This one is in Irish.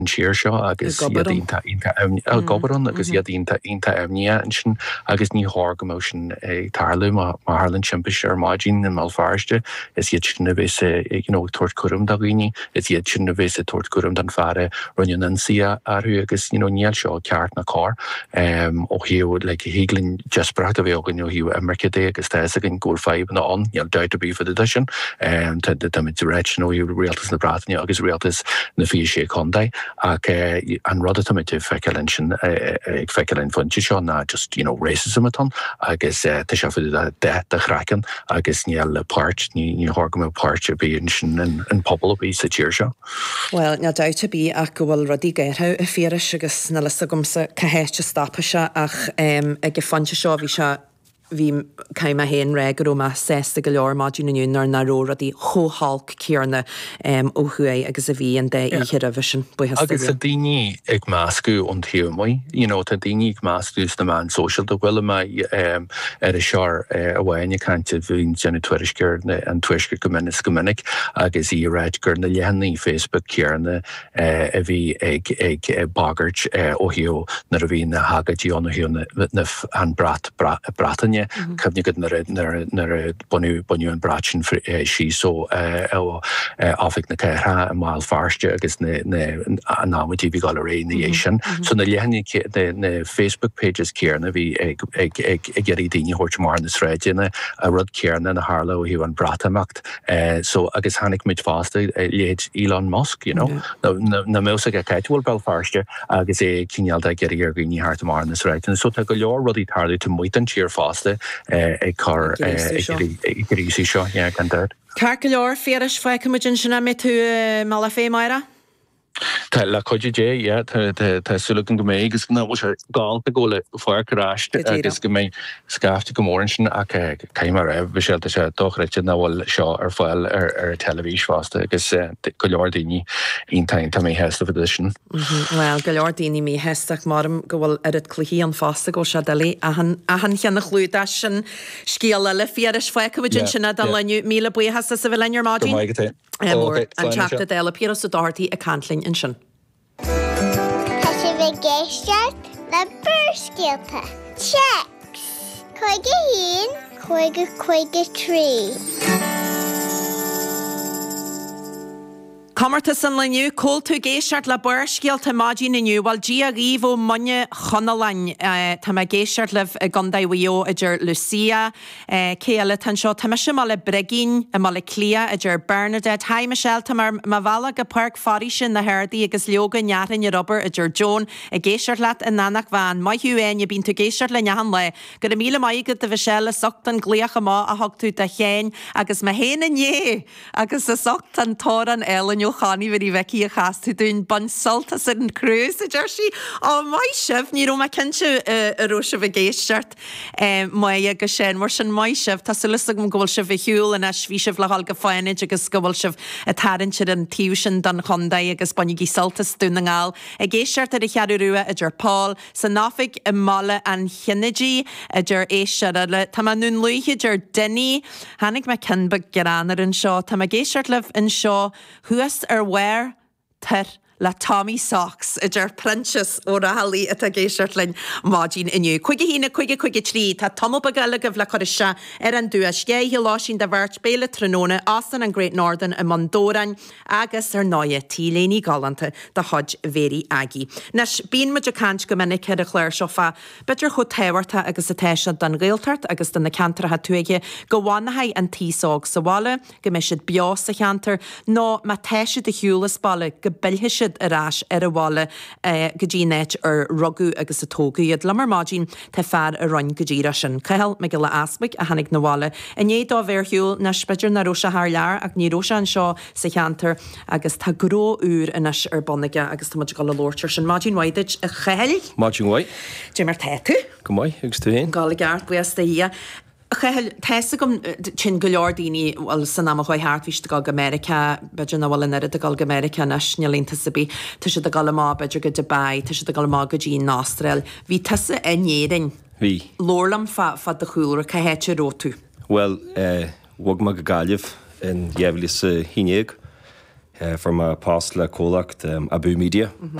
cheer seo agus iadínta gobaron agus iadínta amnia sin agus ní há motion tarlu ma Harlan chimpish ar margin in malfarste is iad sinna bheits tort curum da gini is iad sinna bheits tort curum dan fare runnin an sia arhu agus níl seo ceart na car ó hiú like higlin just brat a bheog hiú America agus agin goal 5 na on doubt to be for the edition the direction hiú realtas na bratni agus realtas na fi sé condai an rud fekelin funti seo na just racism aton agus te se fu de chraken agus níl part ní horgam part a bí an pobl bí sa tíir seo. Well, na doubt bí ach go bhfuil rodí gairthe a féris agus na lista gomsa cahéiste stappa se ach ag fanse seo bhí se hí caiim a héin régur ó ma 60 go leor máidún nar na róradí hóhalk céarna ó chué agus a bhí an de íhir a vision agus a daoine ag máscú an thiúmai tá daoine ag máscús na man social do bhfuil mai ar a seár a bhhaine caiinte bhín gena tuairisgur an tuaisgur gomininic agus í réid gur na lehannaí Facebook céarna a bhí ag bagart ó hiú nar a bhí na hagadí an hiú an bratanne cefnig go nar bunú an bratin sí so áfik na ceithre a máil farste agus námatí bhí gal ré na sin. So na lehanní na Facebook pages céarna bhí ag geirí daoine hort mar na sréidirna a rud céarna na Harla ó hiú an bratamecht. So agus hánig mit fásta léad Elon Musk, na mésa a ceithúil bell farste agus cineal a geirí ar gine hart mar na sréidirna. So tá go leor rudí tarlaí to muit an tíir fásta ag car grísí seo gan dad. Car go leor féras feicimidin sinna mé tú mala féimeire? Tá le coide tá sulúgan go méid agus ná se gáil a ggóla foiarráist agus go mé scafte go mórin sin a caiimar bh séalta se dochreite na bhfuil seo ar fáil ar televís fásta agus go leor daoine iontain tá mé heasta fa sin. Well, go leor daoine mí heasteach marm go bhfuil ar clúí an fásta go se dalí a han cheanna chlúda sin scíal le fiaris feicimidin sinna dan leniu míle buíhasta sa bh lear mádín. An teachta déile píra sa dáirtaí a cantling in sin. Tá sé bheith géisteart le burscéalta. Checks. Chuige hín, chuige trí. Camarta san leniu, cól tú géisiart le burscéalta mádín inniu, bhil dí a ríomh ó munne chonalain tá me géisiart leh a gandaíhío idir Lucia, céala tan seo tá me sem le bregín a le clia idir Bernadette, Hi Michelle, tá mar bhela go park farí sin na herdaí agus leoga nearan i Robert idir Joan a géisiart leat in nanach bhain, mai hiúin bín tú géisiart le nehan le, go a míle maigad de bhsell a socht an gléach má a hagtú de chéin agus me héna nné agus a socht an tóran Ellen Chani wedi veci a chastú dún ban saltas an cruise a jersey á mai sef ní ro me kense a ro se géisteart mai agus sé mar sin mai sef tá sulach go gohfuil se hiúil an ví sef le hall go fáinid agus gohfuil sef a tarinse an tiúsin dan chondaí agus banigí saltas dúnaáil a géisteart a chearú rua a gur Paul san náfik a mala an chinidí a gur éisiar le tá nún luiche gur denny hannig me cenba geránar an seo tá géisteart leh an seo huas ar where ter le Tommy Socks a gur Princess ó a halí a géisiart lein mádín inniu. Cuige hína cuige trí, tá tomó bagala go bhla chorise ar an dúas cé hi lásin de bhirt béle tróna Austin an Great Northern a Mondórain agus ar 9 tíléní galanta de hod véri agi. Nes bín muid a cant go minic a chléir seofa, bidir chu téhairta agus a téise den réaltart agus den na cantar ha tuige go bhhainathe an tísóg sa bháile, go meisiid beás a cheantar, nó ma téise de hiúlas balle go bilhiisiid arás ar a bháile go dtínéit ar rugú agus a tógu iad lemar mádín te fear a roin go ddíra sin. Caihel me go le asmaic a hanig na bháile. A né dá bhéirhiúil na speidir na rosa haar lear ag ní rosa an seo sa cheantar agus tá gró úr inis ar bonige agus tá go le lórtir sin mádín waidid a chail. Mádín waid. Dé mar tecu? Go mai, agus tú héin. Gála gart buasta hí. Teessa gom sin go leor daoine bhil san am chuid háart bhí go America, beidir na bhil inad a gal America nas nealínta sabí, tá si a gal má beidir go Dubai, tá si a gal má go dí Nástrel. Bhí tusa inéing. Bhí. Lórlam fa de chuúra cha héite rótú. Well, wag ma go gáileh in dhéhlis híineag. from a post le cólacht Abu Media.